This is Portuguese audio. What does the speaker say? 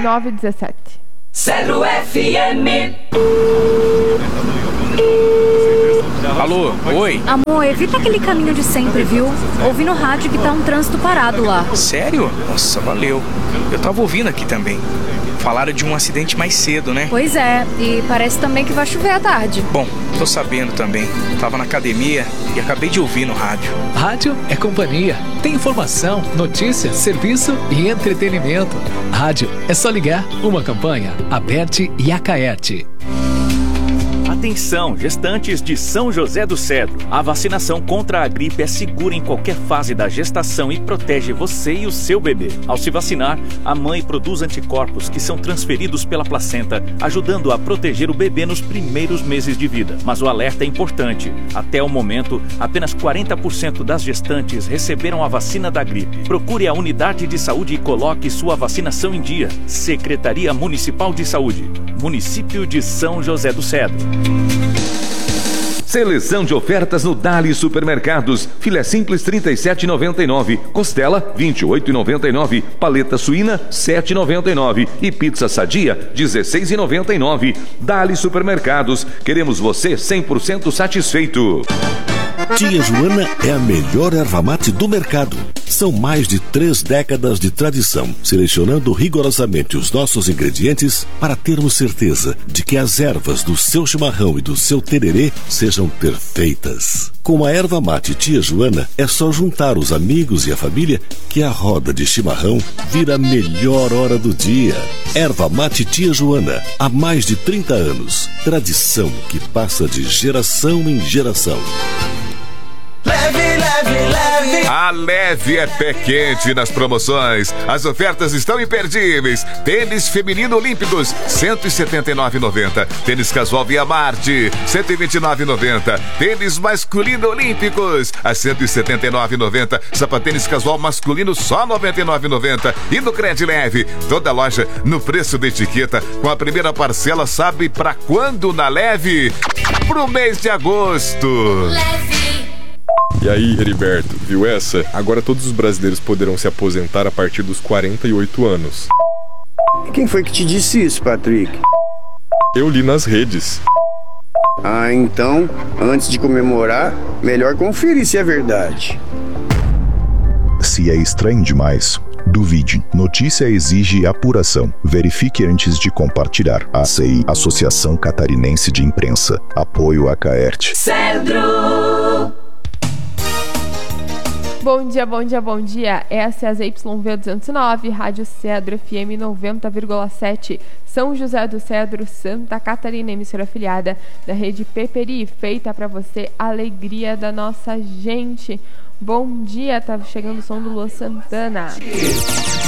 917. Cedro FM. Alô, oi? Amor, evita aquele caminho de sempre, viu? Ouvi no rádio que tá um trânsito parado lá. Sério? Nossa, valeu. Eu tava ouvindo aqui também. Falaram de um acidente mais cedo, né? Pois é, e parece também que vai chover à tarde. Bom, tô sabendo também. Tava na academia e acabei de ouvir no rádio. Rádio é companhia. Tem informação, notícia, serviço e entretenimento. Rádio é só ligar. Uma campanha, Aberte e Acaerte. Atenção, gestantes de São José do Cedro. A vacinação contra a gripe é segura em qualquer fase da gestação e protege você e o seu bebê. Ao se vacinar, a mãe produz anticorpos que são transferidos pela placenta, ajudando a proteger o bebê nos primeiros meses de vida. Mas o alerta é importante. Até o momento, apenas 40% das gestantes receberam a vacina da gripe. Procure a unidade de saúde e coloque sua vacinação em dia. Secretaria Municipal de Saúde. Município de São José do Cedro. Seleção de ofertas no Dali Supermercados. Filé simples R$ 37,99. Costela R$ 28,99. Paleta suína R$ 7,99. E pizza sadia R$ 16,99. Dali Supermercados. Queremos você 100% satisfeito. Tia Joana é a melhor erva mate do mercado. São mais de 3 décadas de tradição, selecionando rigorosamente os nossos ingredientes para termos certeza de que as ervas do seu chimarrão e do seu tererê sejam perfeitas. Com a erva mate Tia Joana, é só juntar os amigos e a família que a roda de chimarrão vira a melhor hora do dia. Erva mate Tia Joana, há mais de 30 anos. Tradição que passa de geração em geração. Leve, leve, leve. A Leve é pé quente nas promoções. As ofertas estão imperdíveis. Tênis feminino olímpicos, R$ 179,90. Tênis casual Via Marte, R$ 129,90. Tênis masculino olímpicos, a R$ 179,90. Sapatênis casual masculino, só R$ 99,90. E no Cred Leve, toda loja no preço da etiqueta, com a primeira parcela, sabe pra quando na Leve? Pro mês de agosto. Leve. E aí, Heriberto, viu essa? Agora todos os brasileiros poderão se aposentar a partir dos 48 anos. Quem foi que te disse isso, Patrick? Eu li nas redes. Ah, então, antes de comemorar, melhor conferir se é verdade. Se é estranho demais, duvide. Notícia exige apuração. Verifique antes de compartilhar. ACI, Associação Catarinense de Imprensa. Apoio a Caerte. Cedro. Bom dia, bom dia, bom dia. Essa é a ZYV 209, Rádio Cedro FM 90,7. São José do Cedro, Santa Catarina, emissora afiliada da rede Peperi, feita para você, a alegria da nossa gente. Bom dia, tá chegando o som do Luan Santana.